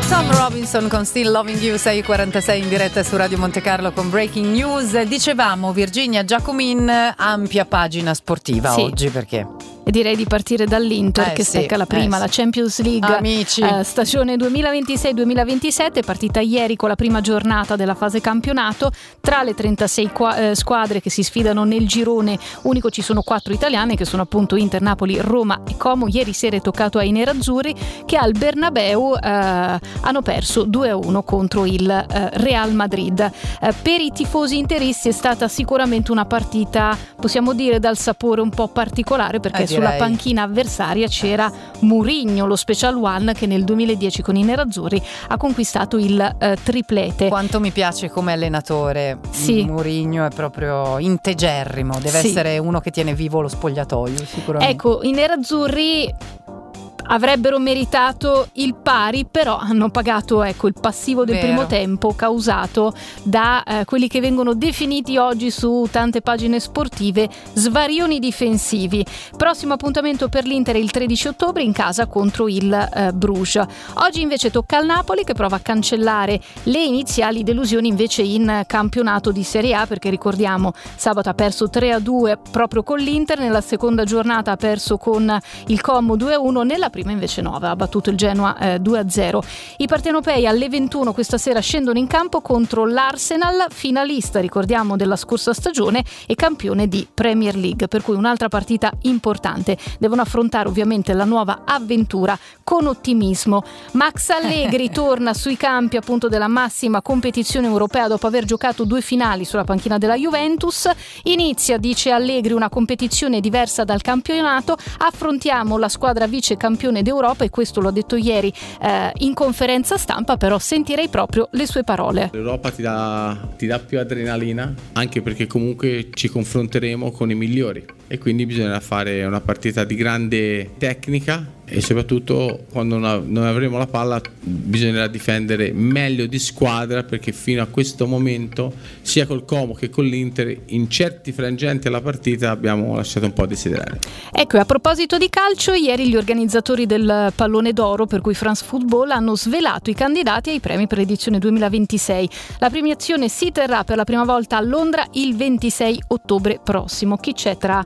Tom Robinson con Still Loving You, 6:46 in diretta su Radio Monte Carlo con Breaking News. Dicevamo Virginia Giacomin, ampia pagina sportiva oggi, perché? E direi di partire dall'Inter che stecca la prima, la Champions League stagione 2026-2027, partita ieri con la prima giornata della fase campionato. Tra le 36 squadre che si sfidano nel girone unico ci sono 4 italiane, che sono appunto Inter, Napoli, Roma e Como. Ieri sera è toccato ai nerazzurri, che al Bernabeu hanno perso 2-1 contro il Real Madrid. Per i tifosi interisti è stata sicuramente una partita, possiamo dire, dal sapore un po' particolare, perché sulla panchina avversaria c'era Mourinho, lo Special One, che nel 2010 con i nerazzurri ha conquistato il triplete. Quanto mi piace come allenatore. Mourinho è proprio integerrimo, deve essere uno che tiene vivo lo spogliatoio, sicuramente. Ecco, i nerazzurri avrebbero meritato il pari, però hanno pagato il passivo del primo tempo causato da quelli che vengono definiti oggi su tante pagine sportive svarioni difensivi. Prossimo appuntamento per l'Inter è il 13 ottobre in casa contro il Bruges. Oggi invece tocca al Napoli, che prova a cancellare le iniziali delusioni invece in campionato di Serie A, perché ricordiamo sabato ha perso 3-2 proprio con l'Inter, nella seconda giornata ha perso con il Como 2-1, nella prima invece no, aveva battuto il Genoa 2-0. I partenopei alle 21 questa sera scendono in campo contro l'Arsenal, finalista, ricordiamo, della scorsa stagione e campione di Premier League, per cui un'altra partita importante. Devono affrontare ovviamente la nuova avventura con ottimismo. Max Allegri torna sui campi appunto della massima competizione europea dopo aver giocato 2 finali sulla panchina della Juventus. Inizia, dice Allegri, una competizione diversa dal campionato, affrontiamo la squadra vice campione d'Europa, e questo lo ha detto ieri in conferenza stampa, però sentirei proprio le sue parole. L'Europa ti dà più adrenalina, anche perché comunque ci confronteremo con i migliori e quindi bisognerà fare una partita di grande tecnica, e soprattutto quando non avremo la palla bisognerà difendere meglio di squadra, perché fino a questo momento sia col Como che con l'Inter in certi frangenti della partita abbiamo lasciato un po' a desiderare. Ecco, a proposito di calcio, ieri gli organizzatori del Pallone d'Oro, per cui France Football, hanno svelato i candidati ai premi per l'edizione 2026. La premiazione si terrà per la prima volta a Londra il 26 ottobre prossimo. Chi c'è tra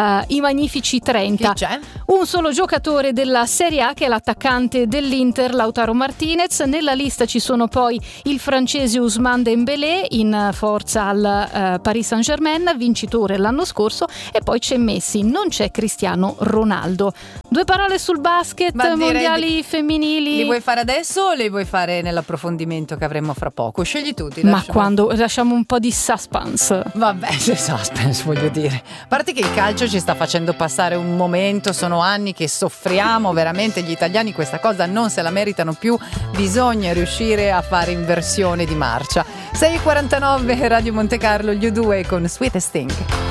i magnifici 30? Chi c'è? Un solo giocatore della Serie A, che è l'attaccante dell'Inter Lautaro Martinez. Nella lista ci sono poi il francese Ousmane Dembélé, in forza al Paris Saint-Germain, vincitore l'anno scorso, e poi c'è Messi, non c'è Cristiano Ronaldo. 2 parole sul basket, mondiali femminili. Li vuoi fare adesso o li vuoi fare nell'approfondimento che avremo fra poco? Scegli tu. Ma quando lasciamo un po' di suspense. Vabbè, suspense, voglio dire. A parte che il calcio ci sta facendo passare un momento, sono anni che soffriamo, veramente gli italiani questa cosa non se la meritano più, bisogna riuscire a fare inversione di marcia. 6:49 Radio Monte Carlo, gli U2 con Sweetest Thing.